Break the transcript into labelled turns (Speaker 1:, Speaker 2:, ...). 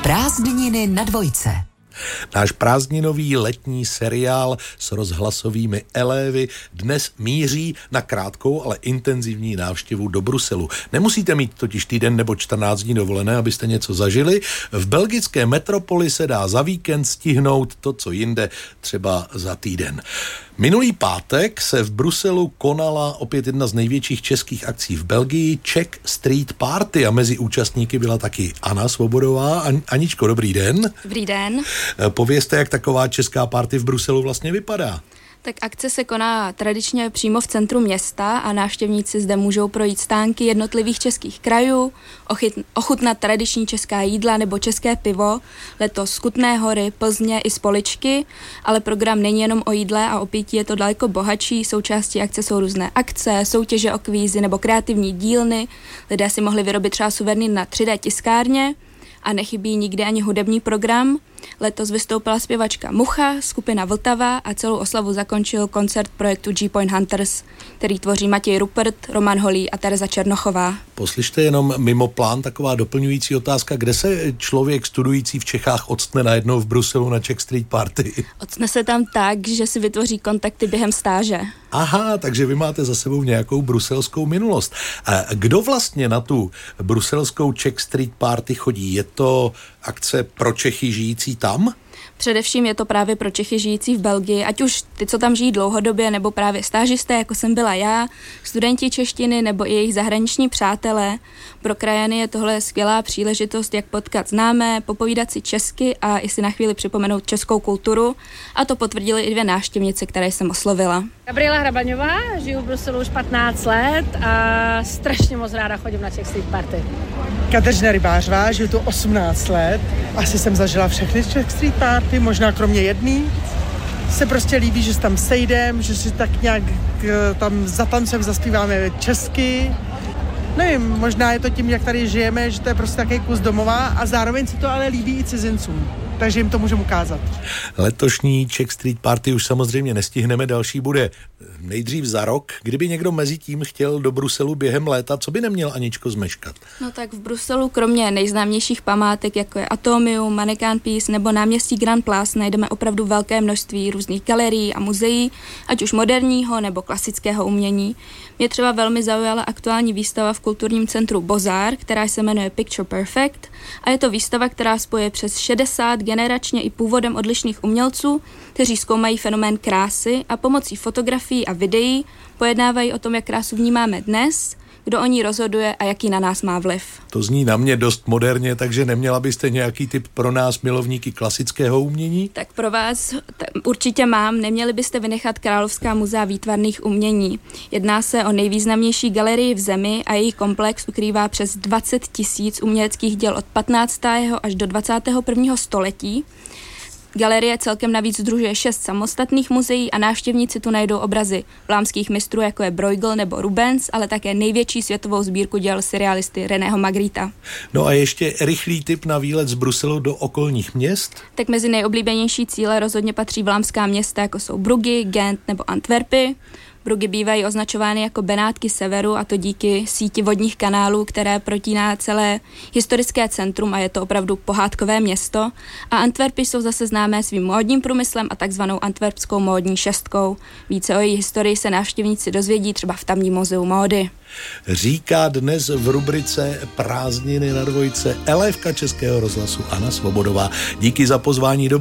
Speaker 1: Prázdniny na dvojce.
Speaker 2: Náš prázdninový letní seriál s rozhlasovými elévy dnes míří na krátkou, ale intenzivní návštěvu do Bruselu. Nemusíte mít totiž týden nebo 14 dní dovolené, abyste něco zažili. V belgické metropoli se dá za víkend stihnout to, co jinde třeba za týden. Minulý pátek se v Bruselu konala opět jedna z největších českých akcí v Belgii, Czech Street Party, a mezi účastníky byla taky Anna Svobodová. Aničko, dobrý den.
Speaker 3: Dobrý den.
Speaker 2: Povězte, jak taková česká party v Bruselu vlastně vypadá.
Speaker 3: Tak akce se koná tradičně přímo v centru města a návštěvníci zde můžou projít stánky jednotlivých českých krajů, ochutnat tradiční česká jídla nebo české pivo, letos z Kutné Hory, Plzně i z Poličky, ale program není jenom o jídle a o pití, je to daleko bohatší. Součástí akce jsou různé akce, soutěže o kvízy nebo kreativní dílny. Lidé si mohli vyrobit třeba suvenýr na 3D tiskárně a nechybí nikdy ani hudební program. Letos vystoupila zpěvačka Mucha, skupina Vltava a celou oslavu zakončil koncert projektu G-Point Hunters, který tvoří Matěj Rupert, Roman Holý a Tereza Černochová.
Speaker 2: Poslyšte jenom mimo plán taková doplňující otázka, kde se člověk studující v Čechách octne najednou v Bruselu na Czech Street Party?
Speaker 3: Octne se tam tak, že si vytvoří kontakty během stáže.
Speaker 2: Aha, takže vy máte za sebou nějakou bruselskou minulost. A kdo vlastně na tu bruselskou Czech Street Party chodí? Je to akce pro Čechy žijící tam?
Speaker 3: Především je to právě pro Čechy žijící v Belgii, ať už ty, co tam žijí dlouhodobě, nebo právě stážisté, jako jsem byla já, studenti češtiny nebo i jejich zahraniční přátelé. Pro krajany je tohle skvělá příležitost, jak potkat známé, popovídat si česky a i si na chvíli připomenout českou kulturu. A to potvrdily i 2 návštěvnice, které jsem oslovila.
Speaker 4: Gabriela Hrabaňová, žiju v Bruselu už 15 let a strašně moc ráda chodím na Czech Street Party.
Speaker 5: Kateřina Rybářová, žiju tu 18 let. Asi jsem zažila všechny Czech Street Party, možná kromě jedný. Se prostě líbí, že se tam sejdem, že si tak nějak tam zatancujeme, zaspíváme česky. Nevím, možná je to tím, jak tady žijeme, že to je prostě takový kus domova a zároveň se to ale líbí i cizincům. Takže jim to můžeme ukázat.
Speaker 2: Letošní Czech Street Party už samozřejmě nestihneme, další bude nejdřív za rok. Kdyby někdo mezi tím chtěl do Bruselu během léta, co by neměl Aničko zmeškat?
Speaker 3: No tak v Bruselu kromě nejznámějších památek, jako je Atomium, Mannequin Peace nebo náměstí Grand Place, najdeme opravdu velké množství různých galerií a muzeí, ať už moderního nebo klasického umění. Mě třeba velmi zaujala aktuální výstava v kulturním centru Bozár, která se jmenuje Picture Perfect, a je to výstava, která spojuje přes 60 generačně i původem odlišných umělců, kteří zkoumají fenomén krásy a pomocí fotografií a videí pojednávají o tom, jak krásu vnímáme dnes, kdo o ní rozhoduje a jaký na nás má vliv.
Speaker 2: To zní na mě dost moderně, takže neměla byste nějaký tip pro nás milovníky klasického umění?
Speaker 3: Tak pro vás určitě mám. Neměli byste vynechat Královská muzea výtvarných umění. Jedná se o nejvýznamnější galerii v zemi a její komplex ukrývá přes 20 000 uměleckých děl od 15. až do 21. století. Galerie celkem navíc sdružuje 6 samostatných muzeí a návštěvníci tu najdou obrazy vlámských mistrů, jako je Bruegel nebo Rubens, ale také největší světovou sbírku děl surrealisty Reného Magritta.
Speaker 2: No a ještě rychlý tip na výlet z Bruselu do okolních měst?
Speaker 3: Tak mezi nejoblíbenější cíle rozhodně patří vlámská města, jako jsou Bruggy, Gent nebo Antwerpy. Bruggy bývají označovány jako Benátky severu, a to díky síti vodních kanálů, které protíná celé historické centrum, a je to opravdu pohádkové město. A Antwerpy jsou zase známé svým módním průmyslem a takzvanou antwerpskou módní šestkou. Více o její historii se návštěvníci dozvědí třeba v tamním muzeu módy.
Speaker 2: Říká dnes v rubrice Prázdniny na dvojce elévka Českého rozhlasu Anna Svobodová. Díky za pozvání do